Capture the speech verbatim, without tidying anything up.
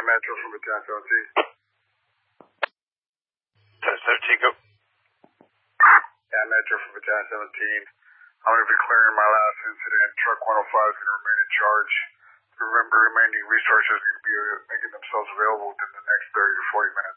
Metro from Battalion seventeen. Battalion seventeen, go. Yeah, Metro from Battalion seventeen. I'm going to be clearing my last incident. Truck one oh five is going to remain in charge. The remaining resources are going to be making themselves available within the next thirty to forty minutes.